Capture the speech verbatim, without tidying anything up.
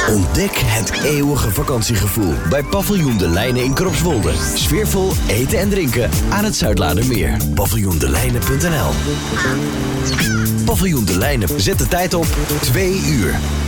Ontdek het eeuwige vakantiegevoel bij Paviljoen De Lijnen in Kropswolde. Sfeervol eten en drinken aan het Zuidlaardermeer. paviljoen de lijnen punt n l. Paviljoen De Lijnen zet de tijd op twee uur.